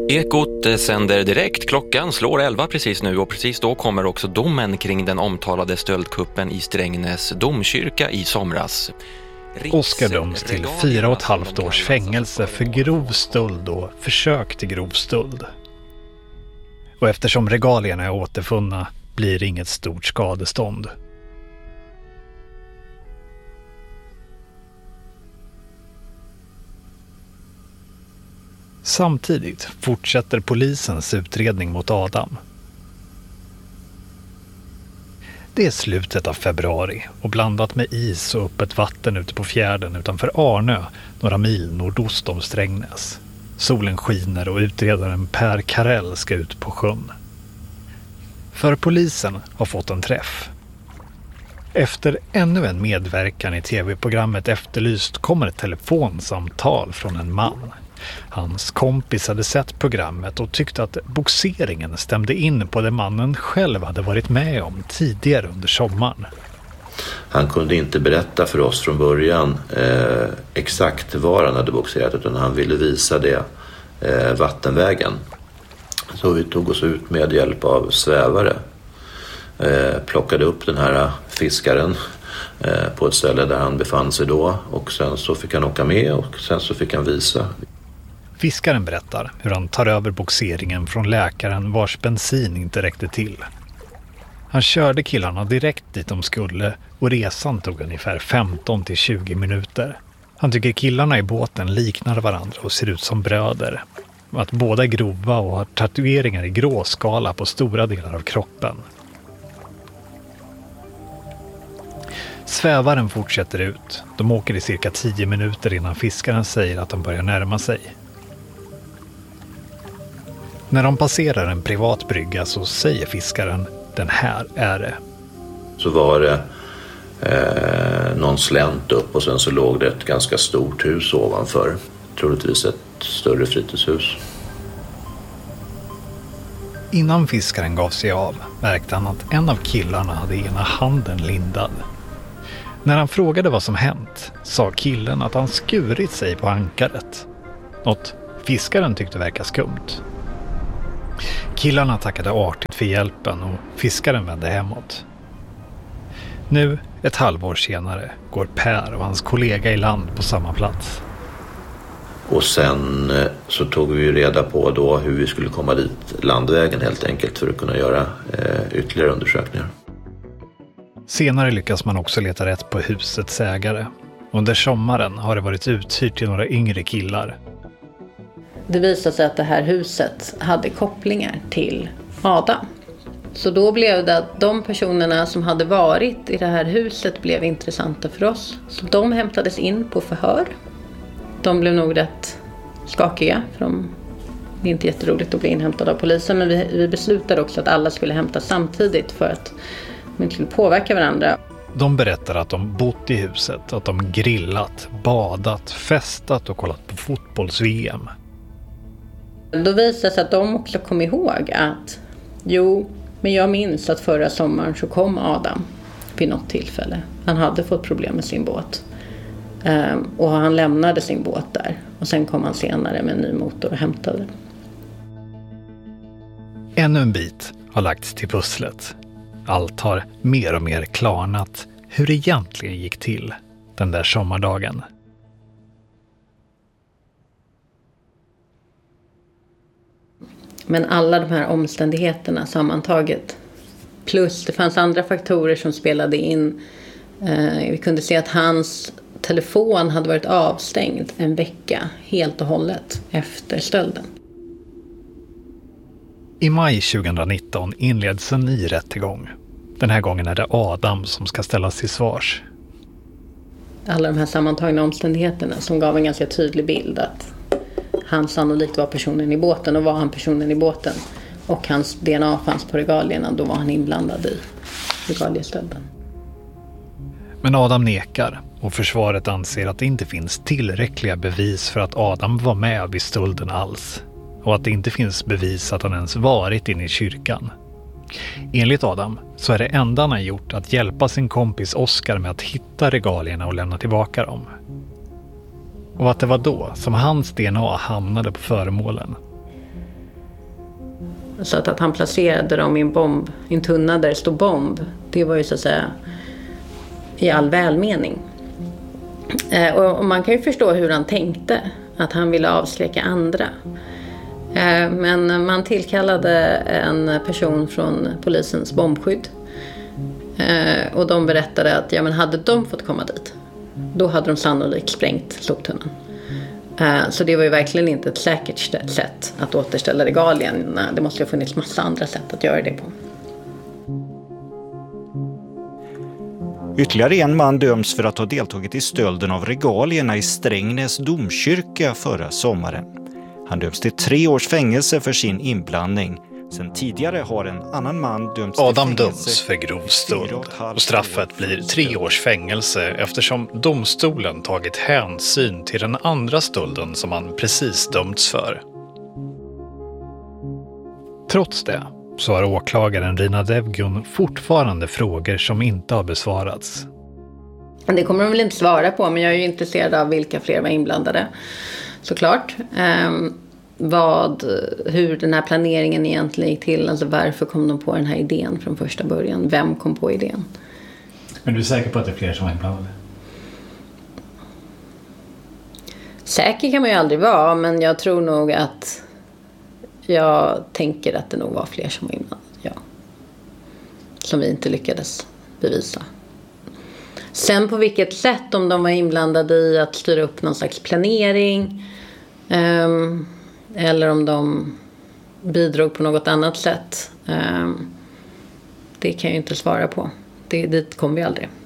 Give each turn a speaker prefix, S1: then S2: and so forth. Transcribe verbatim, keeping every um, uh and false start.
S1: Ekot sänder direkt. Klockan slår elva precis nu och precis då kommer också domen kring den omtalade stöldkuppen i Strängnäs domkyrka i somras.
S2: Oskar döms till fyra och ett halvt års fängelse för grov stöld och försök till grov stöld. Och eftersom regalierna är återfunna blir det inget stort skadestånd. Samtidigt fortsätter polisens utredning mot Adam. Det är slutet av februari och blandat med is och öppet vatten ute på fjärden utanför Arnö, några mil nordost om Strängnäs. Solen skiner och utredaren Per Karell ska ut på sjön. För polisen har fått en träff. Efter ännu en medverkan i tv-programmet Efterlyst kommer ett telefonsamtal från en man. Hans kompis hade sett programmet och tyckte att boxeringen stämde in på det mannen själv hade varit med om tidigare under sommaren.
S3: Han kunde inte berätta för oss från början eh, exakt var han hade boxerat, utan han ville visa det eh, vattenvägen. Så vi tog oss ut med hjälp av svävare. Eh, plockade upp den här fiskaren eh, på ett ställe där han befann sig då, och sen så fick han åka med och sen så fick han visa.
S2: Fiskaren berättar hur han tar över boxeringen från läkaren vars bensin inte räckte till. Han körde killarna direkt dit de skulle och resan tog ungefär femton till tjugo minuter. Han tycker killarna i båten liknar varandra och ser ut som bröder. Att båda är grova och har tatueringar i gråskala på stora delar av kroppen. Svävaren fortsätter ut. De åker i cirka tio minuter innan fiskaren säger att de börjar närma sig. När de passerar en privat brygga så säger fiskaren, den här är det.
S3: Så var det eh, någon slänt upp och sen så låg det ett ganska stort hus ovanför. Troligtvis ett större fritidshus.
S2: Innan fiskaren gav sig av märkte han att en av killarna hade ena handen lindad. När han frågade vad som hänt sa killen att han skurit sig på ankaret. Något fiskaren tyckte verka skumt. Killarna tackade artigt för hjälpen och fiskaren vände hemåt. Nu, ett halvår senare, går Per och hans kollega i land på samma plats.
S3: Och sen så tog vi reda på då hur vi skulle komma dit landvägen helt enkelt för att kunna göra eh, ytterligare undersökningar.
S2: Senare lyckas man också leta rätt på husets ägare. Under sommaren har det varit uthyrt till några yngre killar.
S4: Det visade sig att det här huset hade kopplingar till Adam. Så då blev det att de personerna som hade varit i det här huset blev intressanta för oss. Så de hämtades in på förhör. De blev nog rätt skakiga, för de, det är inte jätteroligt att bli inhämtad av polisen. Men vi, vi beslutade också att alla skulle hämtas samtidigt för att de inte skulle påverka varandra.
S2: De berättar att de bott i huset, att de grillat, badat, festat och kollat på fotbolls-V M.
S4: Då visade det sig att de också kom ihåg att jo, men jag minns att förra sommaren så kom Adam vid något tillfälle. Han hade fått problem med sin båt. Um, och han lämnade sin båt där. Och sen kom han senare med en ny motor och hämtade den.
S2: Ännu en bit har lagts till pusslet. Allt har mer och mer klarnat hur det egentligen gick till den där sommardagen.
S4: Men alla de här omständigheterna sammantaget. Plus det fanns andra faktorer som spelade in. Eh, vi kunde se att hans telefon hade varit avstängd en vecka helt och hållet efter stölden.
S2: I maj tjugonitton inleds en ny rättegång. Den här gången är det Adam som ska ställas till svars.
S4: Alla de här sammantagna omständigheterna som gav en ganska tydlig bild att han sannolikt var personen i båten, och var han personen i båten och hans D N A fanns på regalierna, då var han inblandad i regaliestölden.
S2: Men Adam nekar och försvaret anser att det inte finns tillräckliga bevis för att Adam var med vid stölden alls, och att det inte finns bevis att han ens varit inne i kyrkan. Enligt Adam så är det enda han har gjort att hjälpa sin kompis Oskar med att hitta regalierna och lämna tillbaka dem. Och att det var då som hans D N A hamnade på föremålen.
S4: Så att, att han placerade dem i en bomb, i en tunna där det stod bomb, det var ju så att säga i all välmening. Eh, och, och man kan ju förstå hur han tänkte, att han ville avskräcka andra. Eh, men man tillkallade en person från polisens bombskydd. Eh, och de berättade att ja, men hade de fått komma dit, då hade de sannolikt sprängt soptunnan. Eh, så det var ju verkligen inte ett säkert sätt att återställa regalien. Det måste ju ha funnits massa andra sätt att göra det på.
S5: Ytterligare en man döms för att ha deltagit i stölden av regalierna i Strängnäs domkyrka förra sommaren. Han döms till tre års fängelse för sin inblandning. Sen tidigare har en annan man dömts till
S2: Adam
S5: fängelse
S2: döms för grov stöld och straffet blir tre års fängelse eftersom domstolen tagit hänsyn till den andra stölden som han precis dömts för. Trots det så har åklagaren Rina Devgun fortfarande frågor som inte har besvarats.
S4: Det kommer de väl inte svara på, men jag är ju intresserad av vilka fler var inblandade, såklart. Um, vad, hur den här planeringen egentligen gick till, alltså varför kom de på den här idén från första början, vem kom på idén.
S2: Men du är säker på att det är fler som var inblandade?
S4: Säker kan man ju aldrig vara, men jag tror nog att jag tänker att det nog var fler som var inblandade, ja. Som vi inte lyckades bevisa. Sen på vilket sätt, om de var inblandade i att styra upp någon slags planering um, eller om de bidrog på något annat sätt, um, det kan jag ju inte svara på. Det, dit kommer vi aldrig.